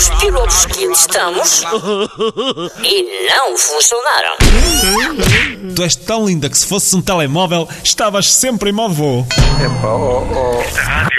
os pilotos que testamos e não funcionaram. Tu és tão linda que se fosse um telemóvel, estavas sempre em modo voo. Epá,